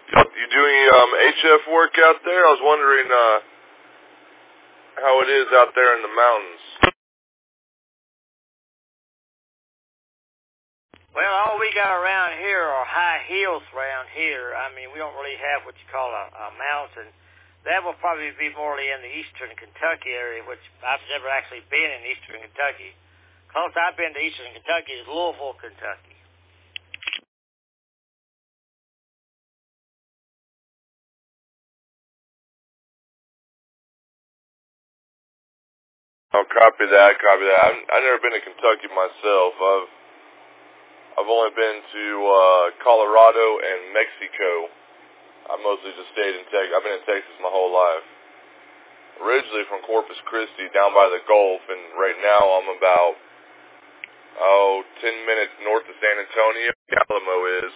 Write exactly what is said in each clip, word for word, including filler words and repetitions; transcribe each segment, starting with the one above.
You do any um, H F work out there? I was wondering uh, how it is out there in the mountains. Well, all we got around here are high hills around here. I mean, we don't really have what you call a, a mountain. That will probably be more in the eastern Kentucky area, which I've never actually been in eastern Kentucky. Closest I've been to eastern Kentucky is Louisville, Kentucky. Oh, copy that, copy that. I've, I've never been to Kentucky myself. I've I've only been to uh, Colorado and Mexico. I mostly just stayed in Texas. I've been in Texas my whole life. Originally from Corpus Christi, down by the Gulf, and right now I'm about, oh, ten minutes north of San Antonio. Alamo is.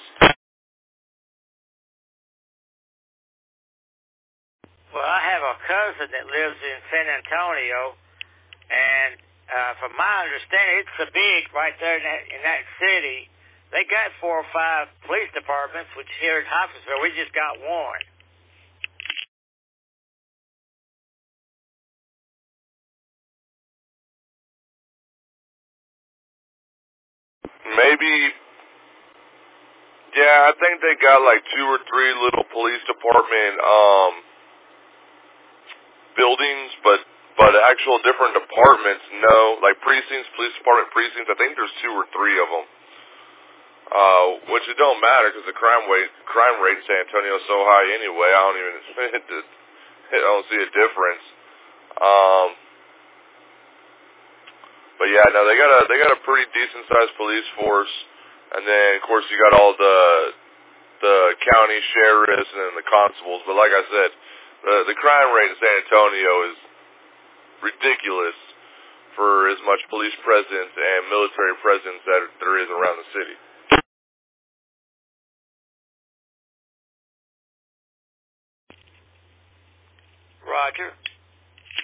Well, I have a cousin that lives in San Antonio, and uh, from my understanding, it's so big right there in that, in that city. They got four or five police departments, which here in Hopkinsville, we just got one. Maybe, yeah, I think they got like two or three little police department um, buildings, but but actual different departments, no. Like precincts, police department precincts, I think there's two or three of them. Uh, which it don't matter because the crime rate, crime rate in San Antonio is so high anyway. I don't even, I don't see a difference. Um, but yeah, no, they got a they got a pretty decent sized police force, and then of course you got all the the county sheriffs and then the constables. But like I said, the the crime rate in San Antonio is ridiculous for as much police presence and military presence that there is around the city. Roger.